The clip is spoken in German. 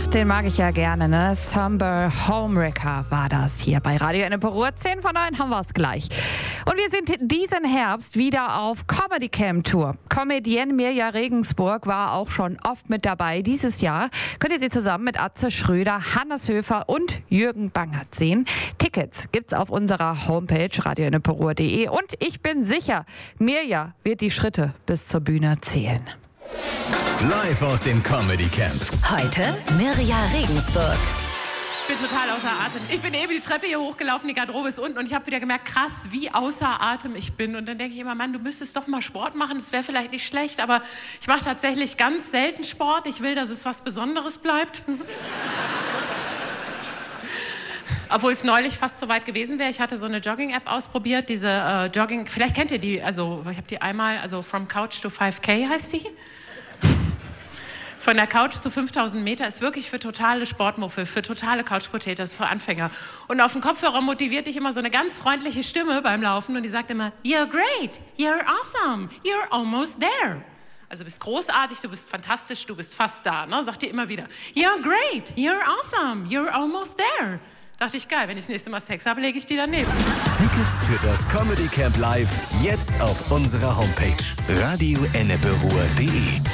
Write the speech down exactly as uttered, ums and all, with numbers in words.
den mag ich ja gerne, ne? Somber Homewrecker war das hier bei Radio Ennepe Ruhr. zehn vor neun haben wir es gleich. Und wir sind diesen Herbst wieder auf Comedy Camp Tour. Comedienne Mirja Regensburg war auch schon oft mit dabei. Dieses Jahr könnt ihr sie zusammen mit Atze Schröder, Hannes Höfer und Jürgen Bangert sehen. Tickets gibt's auf unserer Homepage radio ennepe ruhr punkt de und ich bin sicher, Mirja wird die Schritte bis zur Bühne zählen. Live aus dem Comedy Camp. Heute Mirja Regensburg. Ich bin total außer Atem. Ich bin eben die Treppe hier hochgelaufen, die Garderobe ist unten und ich habe wieder gemerkt, krass, wie außer Atem ich bin. Und dann denke ich immer, Mann, du müsstest doch mal Sport machen, das wäre vielleicht nicht schlecht, aber ich mache tatsächlich ganz selten Sport. Ich will, dass es was Besonderes bleibt. Obwohl es neulich fast so weit gewesen wäre. Ich hatte so eine Jogging-App ausprobiert, diese äh, Jogging, vielleicht kennt ihr die, also ich habe die einmal, also From Couch to five K heißt die. Von der Couch zu fünftausend Meter ist wirklich für totale Sportmuffel, für totale Couch-Potatoes, für Anfänger. Und auf dem Kopfhörer motiviert dich immer so eine ganz freundliche Stimme beim Laufen und die sagt immer, you're great, you're awesome, you're almost there. Also du bist großartig, du bist fantastisch, du bist fast da, ne? Sagt dir immer wieder, you're great, you're awesome, you're almost there. Dachte ich, geil, wenn ich das nächste Mal Sex habe, lege ich die daneben. Tickets für das Comedy Camp Live jetzt auf unserer Homepage radio ennepe ruhr punkt de.